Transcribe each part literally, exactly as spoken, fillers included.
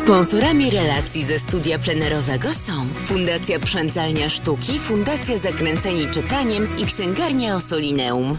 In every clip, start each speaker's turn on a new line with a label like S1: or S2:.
S1: Sponsorami relacji ze studia plenerowego są Fundacja Przędzalnia Sztuki, Fundacja Zakręceni Czytaniem i Księgarnia Ossolineum.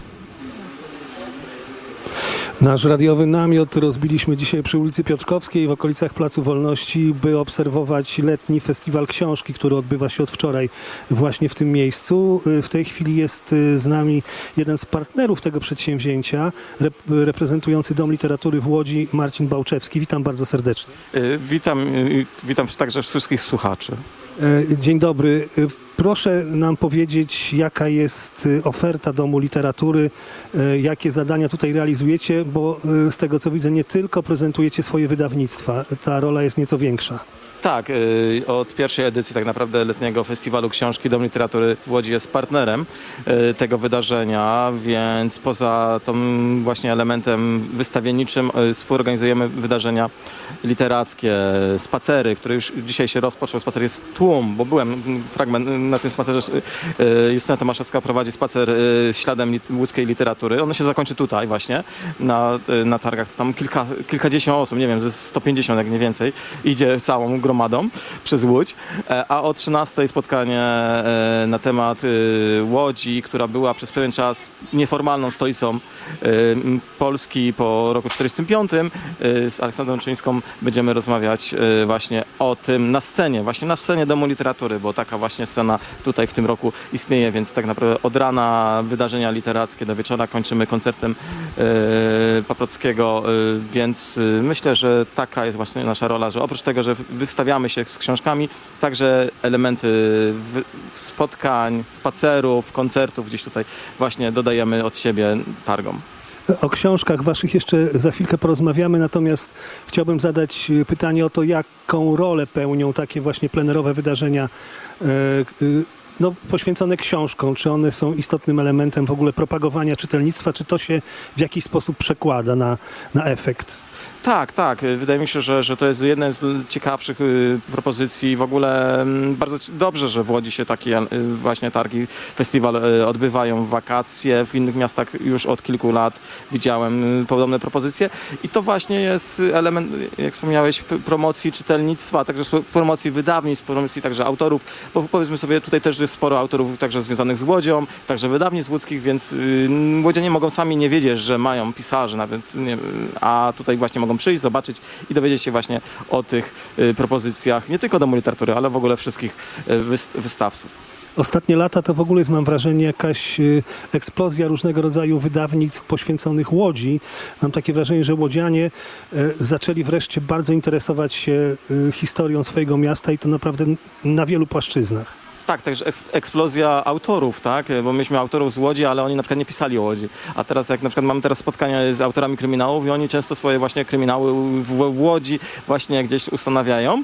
S2: Nasz radiowy namiot rozbiliśmy dzisiaj przy ulicy Piotrkowskiej w okolicach Placu Wolności, by obserwować letni festiwal książki, który odbywa się od wczoraj właśnie w tym miejscu. W tej chwili jest z nami jeden z partnerów tego przedsięwzięcia, rep- reprezentujący Dom Literatury w Łodzi, Marcin Bałczewski. Witam bardzo serdecznie.
S3: Witam, witam także wszystkich słuchaczy.
S2: Dzień dobry. Proszę nam powiedzieć, jaka jest oferta Domu Literatury, jakie zadania tutaj realizujecie, bo z tego co widzę, nie tylko prezentujecie swoje wydawnictwa, ta rola jest nieco większa.
S3: Tak, od pierwszej edycji tak naprawdę letniego festiwalu książki Dom Literatury w Łodzi jest partnerem tego wydarzenia, więc poza tym właśnie elementem wystawienniczym współorganizujemy wydarzenia literackie, spacery, które już dzisiaj się rozpoczął. Spacer jest tłum, bo byłem fragment na tym spacerze. Justyna Tomaszewska prowadzi spacer śladem łódzkiej literatury. On się zakończy tutaj właśnie na, na targach. Tam kilka, kilkadziesiąt osób, nie wiem, ze sto pięćdziesiąt jak nie więcej, idzie całą gromadą przez Łódź, a o trzynastej spotkanie na temat Łodzi, która była przez pewien czas nieformalną stolicą Polski po roku czterdziestym piątym. Z Aleksandrą Czyńską będziemy rozmawiać właśnie o tym na scenie, właśnie na scenie Domu Literatury, bo taka właśnie scena tutaj w tym roku istnieje, więc tak naprawdę od rana wydarzenia literackie do wieczora kończymy koncertem Paprockiego, więc myślę, że taka jest właśnie nasza rola, że oprócz tego, że wystawiamy się z książkami, także elementy spotkań, spacerów, koncertów gdzieś tutaj właśnie dodajemy od siebie targom.
S2: O książkach waszych jeszcze za chwilkę porozmawiamy, natomiast chciałbym zadać pytanie o to, jaką rolę pełnią takie właśnie plenerowe wydarzenia no, poświęcone książkom. Czy one są istotnym elementem w ogóle propagowania czytelnictwa, czy to się w jakiś sposób przekłada na, na efekt?
S3: Tak, tak. Wydaje mi się, że, że to jest jedna z ciekawszych y, propozycji. W ogóle y, bardzo dobrze, że w Łodzi się takie y, właśnie targi, festiwal y, odbywają w wakacje. W innych miastach już od kilku lat widziałem y, podobne propozycje. I to właśnie jest element, jak wspomniałeś, p- promocji czytelnictwa, także promocji wydawnictw, promocji także autorów. Bo powiedzmy sobie, tutaj też jest sporo autorów także związanych z Łodzią, także wydawnictw łódzkich, więc y, łodzianie mogą sami nie wiedzieć, że mają pisarzy nawet, nie, a tutaj właśnie mogą przyjść, zobaczyć i dowiedzieć się właśnie o tych y, propozycjach nie tylko Domu Literatury, ale w ogóle wszystkich y, wyst- wystawców.
S2: Ostatnie lata to w ogóle jest, mam wrażenie, jakaś eksplozja różnego rodzaju wydawnictw poświęconych Łodzi. Mam takie wrażenie, że łodzianie zaczęli wreszcie bardzo interesować się historią swojego miasta i to naprawdę na wielu płaszczyznach.
S3: Tak, także eksplozja autorów, tak, bo myśmy autorów z Łodzi, ale oni na przykład nie pisali o Łodzi. A teraz jak na przykład mamy teraz spotkania z autorami kryminałów i oni często swoje właśnie kryminały w Łodzi właśnie gdzieś ustanawiają,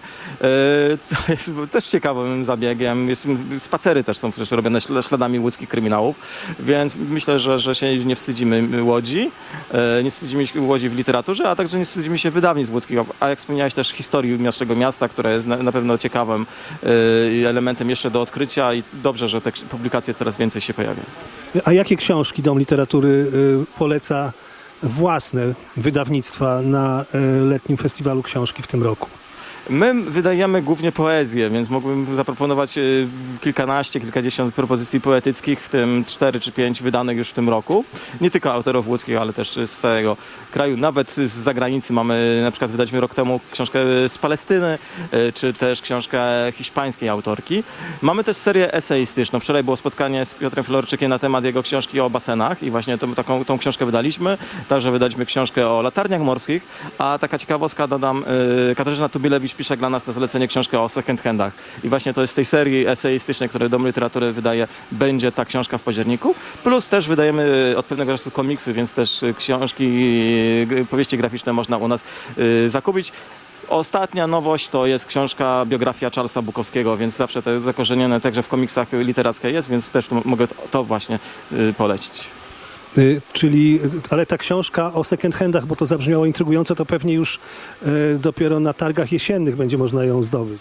S3: co jest też ciekawym zabiegiem. Jest, spacery też są przecież robione śladami łódzkich kryminałów, więc myślę, że, że się nie wstydzimy Łodzi, nie wstydzimy się Łodzi w literaturze, a także nie wstydzimy się wydawnictw łódzkich. A jak wspomniałeś też historii naszego miasta, która jest na, na pewno ciekawym elementem jeszcze do odkrycia i dobrze, że te publikacje coraz więcej się pojawiają.
S2: A jakie książki Dom Literatury y, poleca własne wydawnictwa na y, letnim festiwalu książki w tym roku?
S3: My wydajemy głównie poezję, więc mógłbym zaproponować kilkanaście, kilkadziesiąt propozycji poetyckich, w tym cztery czy pięć wydanych już w tym roku. Nie tylko autorów łódzkich, ale też z całego kraju. Nawet z zagranicy mamy, na przykład wydaliśmy rok temu książkę z Palestyny, czy też książkę hiszpańskiej autorki. Mamy też serię eseistyczną. Wczoraj było spotkanie z Piotrem Florczykiem na temat jego książki o basenach i właśnie tą, taką, tą książkę wydaliśmy. Także wydaliśmy książkę o latarniach morskich, a taka ciekawostka dodam, Katarzyna Tubilewicz pisze dla nas na zlecenie książkę o second handach. I właśnie to jest z tej serii eseistycznej, której Dom Literatury wydaje, będzie ta książka w październiku. Plus też wydajemy od pewnego czasu komiksy, więc też książki, powieści graficzne można u nas y, zakupić. Ostatnia nowość to jest książka, biografia Charlesa Bukowskiego, więc zawsze to zakorzenione także w komiksach literackie jest, więc też to, mogę to właśnie y, polecić.
S2: Y, czyli, ale ta książka o second handach, bo to zabrzmiało intrygująco, to pewnie już y, dopiero na targach jesiennych będzie można ją zdobyć.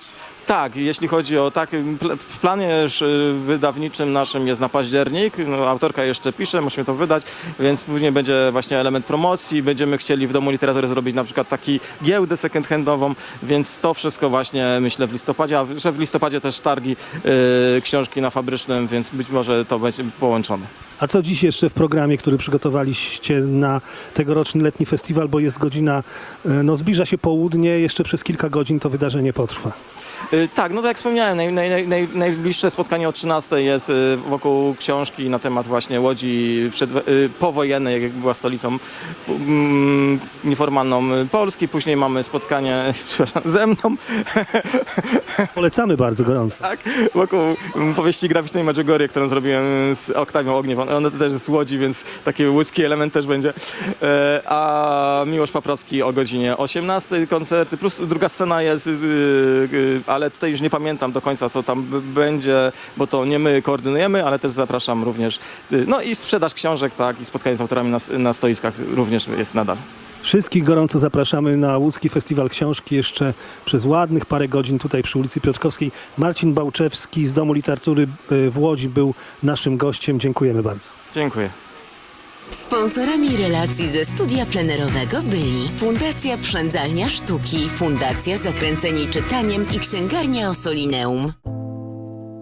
S3: Tak, jeśli chodzi o tak, w planie wydawniczym naszym jest na październik, no, autorka jeszcze pisze, musimy to wydać, więc później będzie właśnie element promocji, będziemy chcieli w Domu Literatury zrobić na przykład taki giełdę second-handową, więc to wszystko właśnie myślę w listopadzie, a że w listopadzie też targi yy, książki na Fabrycznym, więc być może to będzie połączone.
S2: A co dziś jeszcze w programie, który przygotowaliście na tegoroczny letni festiwal, bo jest godzina, no zbliża się południe, jeszcze przez kilka godzin to wydarzenie potrwa.
S3: Tak, no tak jak wspomniałem, naj, naj, naj, najbliższe spotkanie o trzynastej jest wokół książki na temat właśnie Łodzi przed, powojennej, jak była stolicą um, nieformalną Polski. Później mamy spotkanie, przepraszam, ze mną.
S2: Polecamy bardzo gorąco.
S3: Tak, wokół powieści graficznej Medjugorje, którą zrobiłem z Oktawią Ogniew. Ona też jest z Łodzi, więc taki łódzki element też będzie. A Miłosz Paprocki o godzinie osiemnastej koncerty, plus druga scena jest, ale tutaj już nie pamiętam do końca, co tam będzie, bo to nie my koordynujemy, ale też zapraszam również. No i sprzedaż książek, tak, i spotkanie z autorami na, na stoiskach również jest nadal.
S2: Wszystkich gorąco zapraszamy na Łódzki Festiwal Książki jeszcze przez ładnych parę godzin tutaj przy ulicy Piotrkowskiej. Marcin Bałczewski z Domu Literatury w Łodzi był naszym gościem. Dziękujemy bardzo.
S3: Dziękuję.
S1: Sponsorami relacji ze studia plenerowego byli Fundacja Przędzalnia Sztuki, Fundacja Zakręceni Czytaniem i Księgarnia Ossolineum.